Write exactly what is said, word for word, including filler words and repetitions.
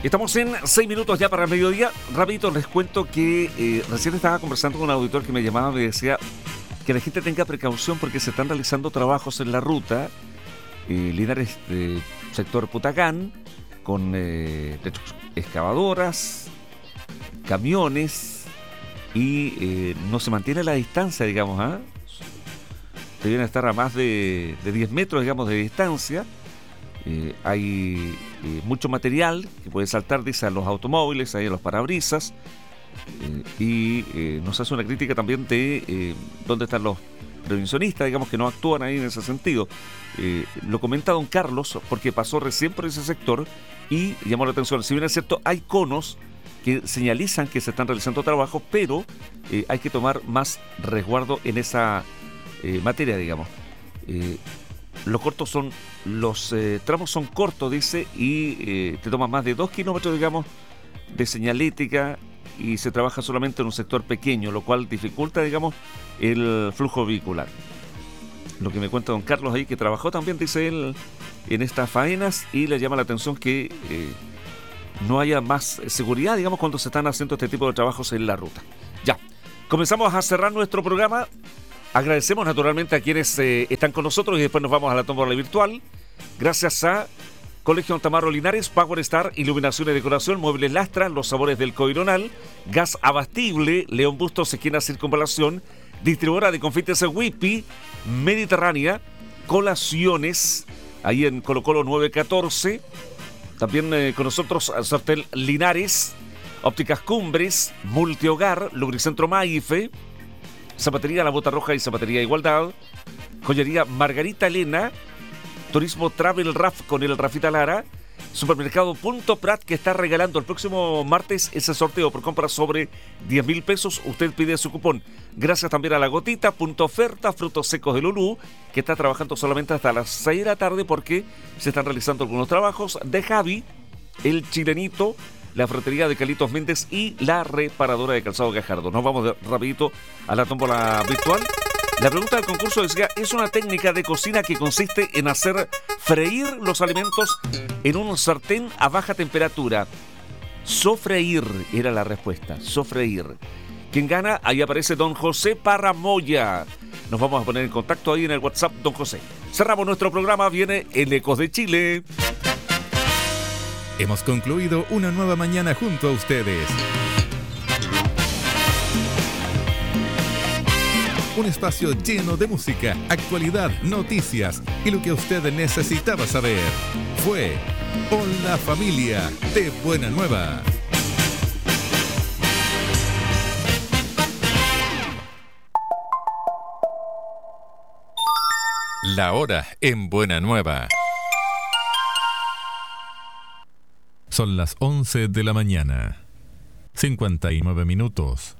Estamos en seis minutos ya para el mediodía. Rapidito les cuento que eh, recién estaba conversando con un auditor que me llamaba y me decía que la gente tenga precaución porque se están realizando trabajos en la ruta eh, Linares, eh, sector Putacán, con eh, excavadoras, camiones y eh, no se mantiene la distancia, digamos, ¿ah? ¿eh? Deben estar a más de, de diez metros, digamos, de distancia. Eh, hay eh, mucho material que puede saltar, dice, a los automóviles, ahí a los parabrisas. Eh, y eh, nos hace una crítica también de eh, dónde están los prevencionistas, digamos, que no actúan ahí en ese sentido. Eh, lo comenta don Carlos, porque pasó recién por ese sector y llamó la atención. Si bien es cierto, hay conos que señalizan que se están realizando trabajos, pero eh, hay que tomar más resguardo en esa eh, materia, digamos. Eh, los cortos son, los eh, tramos son cortos, dice, y eh, te toman más de dos kilómetros, digamos, de señalética y se trabaja solamente en un sector pequeño, lo cual dificulta, digamos, el flujo vehicular. Lo que me cuenta don Carlos ahí, que trabajó también, dice él, en estas faenas y le llama la atención que eh, no haya más seguridad, digamos, cuando se están haciendo este tipo de trabajos en la ruta. Ya, comenzamos a cerrar nuestro programa. Agradecemos naturalmente a quienes eh, están con nosotros y después nos vamos a la tómbola virtual. Gracias a Colegio Antamaro Linares, Power Star, Iluminación y Decoración, Muebles Lastra, Los Sabores del Coironal, Gas Abastible, León Bustos, Esquina Circunvalación, Distribuidora de Confites Whippy, Mediterránea, Colaciones, ahí en Colo Colo nueve catorce. También eh, con nosotros Sartel Linares, Ópticas Cumbres, Multihogar, Lubricentro Maife, Zapatería La Bota Roja y Zapatería Igualdad, Joyería Margarita Elena, Turismo Travel Raf con el Rafita Lara, Supermercado Punto Prat, que está regalando el próximo martes ese sorteo por compras sobre diez mil pesos. Usted pide su cupón. Gracias también a La Gotita, Punto Oferta, Frutos Secos de Lulú, que está trabajando solamente hasta las seis de la tarde porque se están realizando algunos trabajos. De Javi, El Chilenito, la Frutería de Calitos Méndez y la Reparadora de Calzado Gajardo. Nos vamos de, rapidito a la tómbola virtual. La pregunta del concurso decía, es una técnica de cocina que consiste en hacer freír los alimentos en un sartén a baja temperatura. Sofreír era la respuesta, sofreír. ¿Quién gana? Ahí aparece don José Parramoya. Nos vamos a poner en contacto ahí en el WhatsApp, don José. Cerramos nuestro programa, viene el Ecos de Chile. Hemos concluido una nueva mañana junto a ustedes. Un espacio lleno de música, actualidad, noticias y lo que usted necesitaba saber. Fue Hola Familia de Buena Nueva. La hora en Buena Nueva. Son las once de la mañana. cincuenta y nueve minutos.